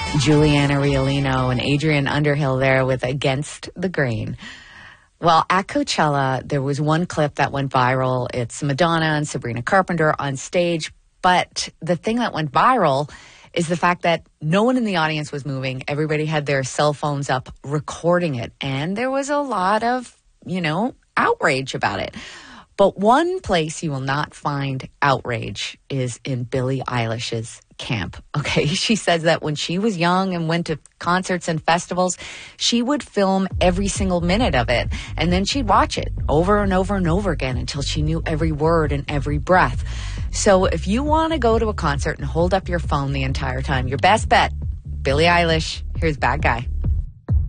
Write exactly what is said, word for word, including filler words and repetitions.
Juliana Riolino and Adrian Underhill there with Against the Grain. Well, at Coachella, there was one clip that went viral. It's Madonna and Sabrina Carpenter on stage. But the thing that went viral is the fact that no one in the audience was moving. Everybody had their cell phones up recording it. And there was a lot of, you know, outrage about it. But one place you will not find outrage is in Billie Eilish's camp. Okay, she says that when she was young and went to concerts and festivals, she would film every single minute of it. And then she'd watch it over and over and over again until she knew every word and every breath. So if you want to go to a concert and hold up your phone the entire time, your best bet, Billie Eilish. Here's Bad Guy.